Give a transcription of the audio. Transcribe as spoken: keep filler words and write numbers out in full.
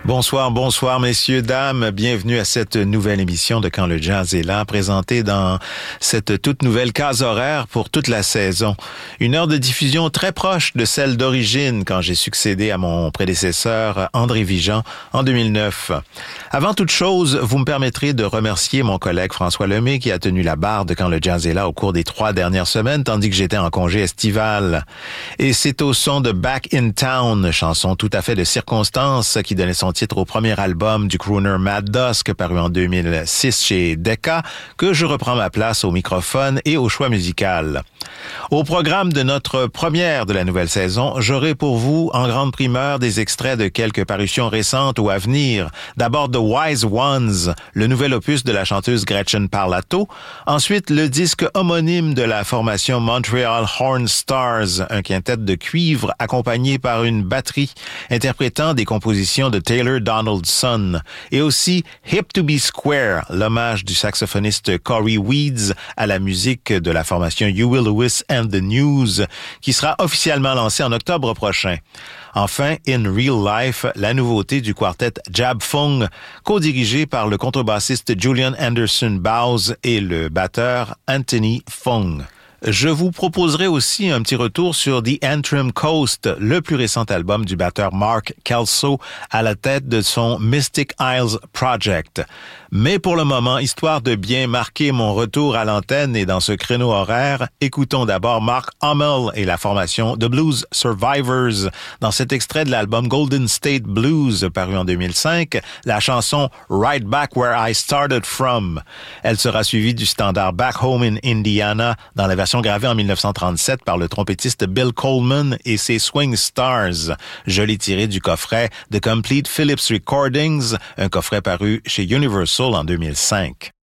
Bonsoir, bonsoir, messieurs, dames. Bienvenue à cette nouvelle émission de Quand le jazz est là, présentée dans cette toute nouvelle case horaire pour toute la saison. Une heure de diffusion très proche de celle d'origine quand j'ai succédé à mon prédécesseur André Vigeant en deux mille neuf. Avant toute chose, vous me permettrez de remercier mon collègue François Lemay qui a tenu la barre de Quand le jazz est là au cours des trois dernières semaines, tandis que j'étais en congé estival. Et c'est au son de Back in Town, chanson tout à fait de circonstance qui donnait son titre au premier album du crooner Mad Dusk, paru en deux mille six chez Decca, que je reprends ma place au microphone et au choix musical. Au programme de notre première de la nouvelle saison, j'aurai pour vous, en grande primeur, des extraits de quelques parutions récentes ou à venir. D'abord The Wise Ones, le nouvel opus de la chanteuse Gretchen Parlato. Ensuite, le disque homonyme de la formation Montreal Horn Stars, un quintet de cuivre accompagné par une batterie interprétant des compositions de Taylor Donaldson, et aussi Hip to be Square, l'hommage du saxophoniste Corey Weeds à la musique de la formation Huey Lewis and the News, qui sera officiellement lancée en octobre prochain. Enfin, In Real Life, la nouveauté du quartet Jab Fung, co-dirigé par le contrebassiste Julian Anderson Bowes et le batteur Anthony Fung. Je vous proposerai aussi un petit retour sur The Antrim Coast, le plus récent album du batteur Mark Kelso à la tête de son Mystic Isles Project. Mais pour le moment, histoire de bien marquer mon retour à l'antenne et dans ce créneau horaire, écoutons d'abord Mark Hummel et la formation The Blues Survivors dans cet extrait de l'album Golden State Blues paru en deux mille cinq, la chanson Right Back Where I Started From. Elle sera suivie du standard Back Home in Indiana dans la version gravée en mille neuf cent trente-sept par le trompettiste Bill Coleman et ses Swing Stars. Je l'ai tiré du coffret The Complete Phillips Recordings, un coffret paru chez Universal en deux mille cinq.